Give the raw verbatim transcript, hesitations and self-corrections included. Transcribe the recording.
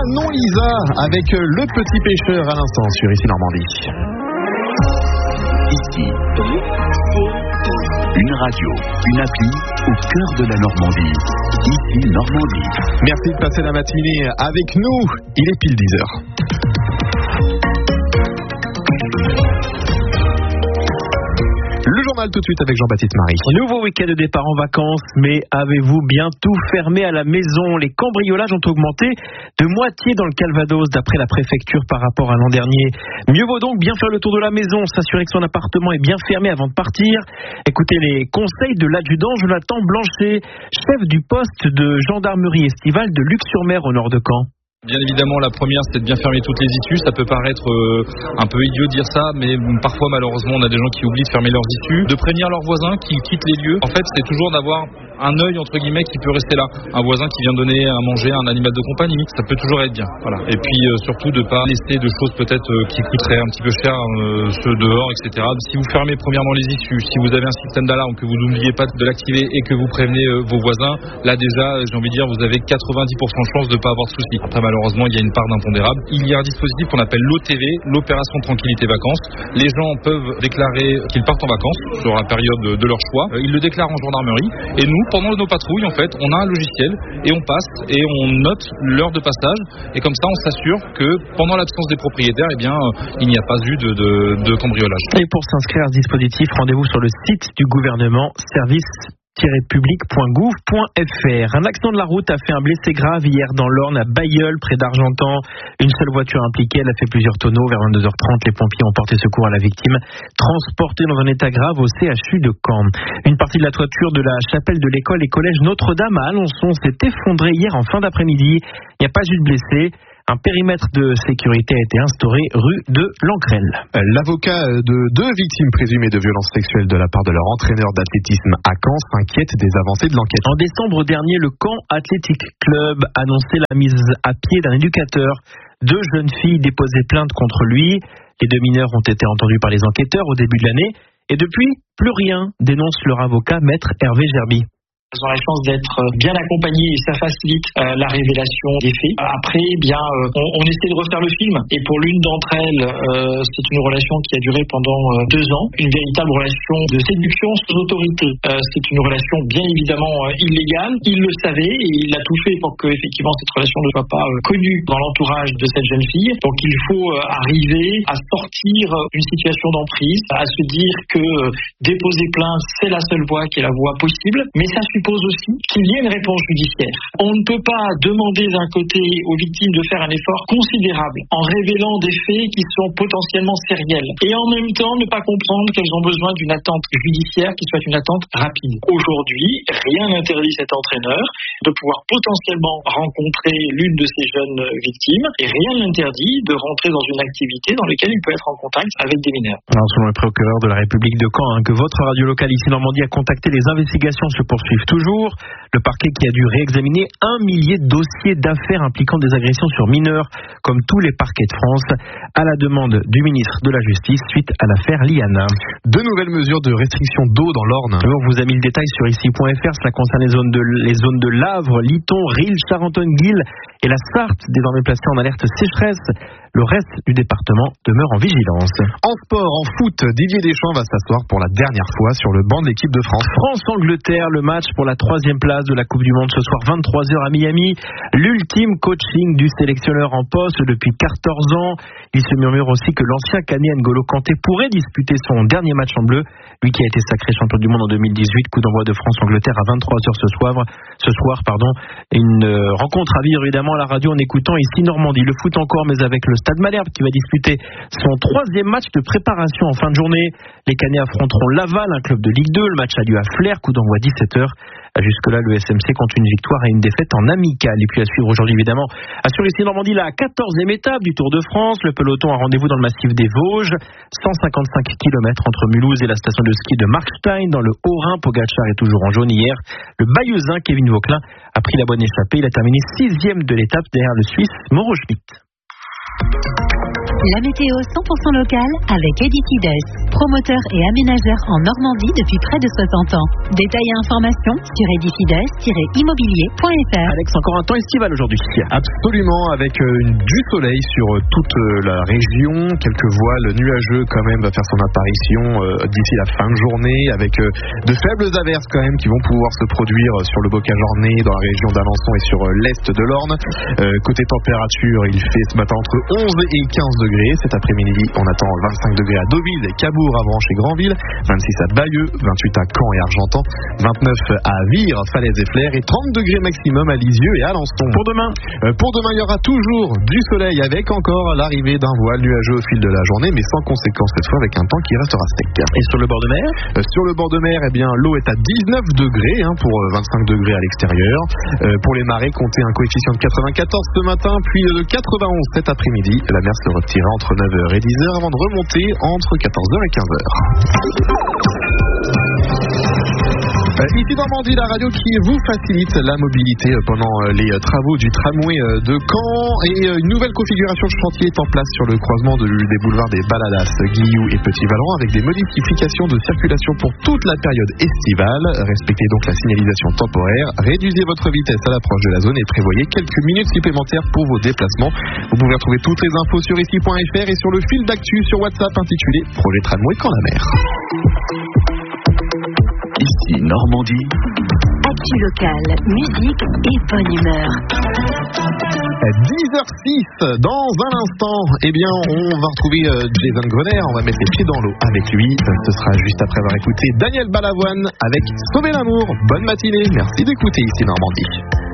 Manon Lisa avec Le Petit Pêcheur à l'instant sur Ici Normandie. Ici, une radio, une appli au cœur de la Normandie. Ici Normandie. Merci de passer la matinée avec nous. Il est pile dix heures. Le journal tout de suite avec Jean-Baptiste Marie. Nouveau week-end de départ en vacances, mais avez-vous bien tout fermé à la maison? Les cambriolages ont augmenté de moitié dans le Calvados d'après la préfecture par rapport à l'an dernier. Mieux vaut donc bien faire le tour de la maison, s'assurer que son appartement est bien fermé avant de partir. Écoutez les conseils de l'adjudant Jonathan Blanchet, chef du poste de gendarmerie estivale de Luc-sur-Mer au nord de Caen. Bien évidemment, la première, c'est de bien fermer toutes les issues. Ça peut paraître euh, un peu idiot de dire ça, mais parfois, malheureusement, on a des gens qui oublient de fermer leurs issues, de prévenir leurs voisins qui quittent les lieux. En fait, c'est toujours d'avoir un œil, entre guillemets, qui peut rester là. Un voisin qui vient donner à manger à un animal de compagnie, ça peut toujours être bien. Voilà. Et puis, euh, surtout, de ne pas laisser de choses peut-être euh, qui coûteraient un petit peu cher, euh, ceux dehors, et cetera. Si vous fermez premièrement les issues, si vous avez un système d'alarme, que vous n'oubliez pas de l'activer et que vous prévenez euh, vos voisins, là déjà, j'ai envie de dire, vous avez quatre-vingt-dix pour cent de chances de ne pas avoir de soucis. Après, malheureusement, il y a une part d'impondérable. Il y a un dispositif qu'on appelle l'O T V, l'opération Tranquillité Vacances. Les gens peuvent déclarer qu'ils partent en vacances sur la période de leur choix. Ils le déclarent en gendarmerie. Et nous, pendant nos patrouilles, en fait, on a un logiciel et on passe et on note l'heure de passage. Et comme ça, on s'assure que pendant l'absence des propriétaires, eh bien, il n'y a pas eu de, de, de cambriolage. Et pour s'inscrire à ce dispositif, rendez-vous sur le site du gouvernement, service public point gouv point f r. Un accident de la route a fait un blessé grave hier dans l'Orne à Bailleul, près d'Argentan. Une seule voiture impliquée, elle a fait plusieurs tonneaux. Vers vingt-deux heures trente, les pompiers ont porté secours à la victime, transportée dans un état grave au C H U de Caen. Une partie de la toiture de la chapelle de l'école et collège Notre-Dame à Alençon s'est effondrée hier en fin d'après-midi. Il n'y a pas eu de blessés. Un périmètre de sécurité a été instauré rue de Lancrelle. L'avocat de deux victimes présumées de violences sexuelles de la part de leur entraîneur d'athlétisme à Caen s'inquiète des avancées de l'enquête. En décembre dernier, le Caen Athletic Club annonçait la mise à pied d'un éducateur. Deux jeunes filles déposaient plainte contre lui. Les deux mineurs ont été entendus par les enquêteurs au début de l'année. Et depuis, plus rien, dénonce leur avocat, maître Hervé Gerby. Elles ont la chance d'être bien accompagnées et ça facilite euh, la révélation des faits. Après, bien, euh, on, on essaie de refaire le film et pour l'une d'entre elles, euh, c'est une relation qui a duré pendant euh, deux ans, une véritable relation de séduction sous autorité. Euh, c'est une relation bien évidemment euh, illégale. Il le savait et il a tout fait pour que effectivement cette relation ne soit pas euh, connue dans l'entourage de cette jeune fille. Donc il faut euh, arriver à sortir une situation d'emprise, à se dire que euh, déposer plainte c'est la seule voie qui est la voie possible, mais ça suppose aussi qu'il y ait une réponse judiciaire. On ne peut pas demander d'un côté aux victimes de faire un effort considérable en révélant des faits qui sont potentiellement sériels et en même temps ne pas comprendre qu'elles ont besoin d'une attente judiciaire qui soit une attente rapide. Aujourd'hui, rien n'interdit cet entraîneur de pouvoir potentiellement rencontrer l'une de ces jeunes victimes et rien n'interdit de rentrer dans une activité dans laquelle il peut être en contact avec des mineurs. Alors, selon le procureur de la République de Caen, hein, que votre radio locale ici Normandie a contacté, les investigations se poursuivent toujours. Le parquet qui a dû réexaminer un millier de dossiers d'affaires impliquant des agressions sur mineurs, comme tous les parquets de France, à la demande du ministre de la Justice suite à l'affaire Liana. Deux nouvelles mesures de restriction d'eau dans l'Orne. On vous a mis le détail sur ici point f r. Cela concerne les zones de, les zones de Lavre, Liton, Risle, Charentonne-Guil et la Sarthe, désormais placées en alerte sécheresse. Le reste du département demeure en vigilance. En sport, en foot, Didier Deschamps va s'asseoir pour la dernière fois sur le banc de l'équipe de France. France-Angleterre, le match pour la troisième place de la Coupe du Monde ce soir vingt-trois heures à Miami. L'ultime coaching du sélectionneur en poste depuis quatorze ans. Il se murmure aussi que l'ancien Canet N'Golo Kanté pourrait disputer son dernier match en bleu. Lui qui a été sacré champion du monde en deux mille dix-huit. Coup d'envoi de France-Angleterre à vingt-trois heures ce soir. Ce soir, pardon. Une rencontre à vivre évidemment à la radio en écoutant ici Normandie. Le foot encore, mais avec le Stade Malherbe qui va disputer son troisième match de préparation en fin de journée. Les Canets affronteront Laval, un club de Ligue deux. Le match a lieu à Flers, coup d'envoi dix-sept heures. Jusque-là, le S M C compte une victoire et une défaite en amical. Et puis à suivre aujourd'hui, évidemment, sur ici Normandie, la quatorzième étape du Tour de France. Le peloton a rendez-vous dans le massif des Vosges. cent cinquante-cinq kilomètres entre Mulhouse et la station de ski de Markstein. Dans le Haut-Rhin, Pogacar est toujours en jaune hier. Le Bayeuxin, Kevin Vauquelin, a pris la bonne échappée. Il a terminé sixième de l'étape derrière le Suisse Mauro Schmidt. La météo cent pour cent locale avec Edicides, promoteur et aménageur en Normandie depuis près de soixante ans. Détails et informations sur edicides tiret immobilier point f r. Alex, encore un temps estival aujourd'hui. Absolument, avec une, du soleil sur toute la région. Quelques voiles nuageux quand même va faire son apparition euh, d'ici la fin de journée, avec euh, de faibles averses quand même qui vont pouvoir se produire sur le Bocage-Ornay, dans la région d'Alençon et sur euh, l'est de l'Orne. Euh, côté température, il fait ce matin entre onze et quinze degrés. Cet après-midi, on attend vingt-cinq degrés à Deauville, Cabourg, Avranches et Granville, vingt-six à Bayeux, vingt-huit à Caen et Argentan, vingt-neuf à Vire, Falaise et Flers et trente degrés maximum à Lisieux et à Alençon. Pour demain, euh, pour demain, il y aura toujours du soleil avec encore l'arrivée d'un voile nuageux au fil de la journée, mais sans conséquence cette fois, avec un temps qui restera sec. Et sur le bord de mer euh, Sur le bord de mer, eh bien, l'eau est à dix-neuf degrés hein, pour vingt-cinq degrés à l'extérieur. Euh, pour les marées, comptez un coefficient de quatre-vingt-quatorze ce matin, puis de quatre-vingt-onze cet après-midi. La mer se retirera entre neuf heures et dix heures avant de remonter entre quatorze heures et quinze heures. Euh, ici Normandie, la radio qui vous facilite la mobilité pendant les travaux du tramway de Caen, et une nouvelle configuration de chantier est en place sur le croisement de, des boulevards des Baladas, Guilloux et Petit Vallon, avec des modifications de circulation pour toute la période estivale. Respectez donc la signalisation temporaire, réduisez votre vitesse à l'approche de la zone et prévoyez quelques minutes supplémentaires pour vos déplacements. Vous pouvez retrouver toutes les infos sur ici point f r et sur le fil d'actu sur WhatsApp intitulé Projet Tramway Caen la mer. Ici Normandie. Actu locale, musique et bonne humeur. dix heures six, dans un instant, eh bien, on va retrouver Jason Grener, on va mettre les pieds dans l'eau avec lui. Ce sera juste après avoir écouté Daniel Balavoine avec Sauver l'amour. Bonne matinée, merci d'écouter ici Normandie.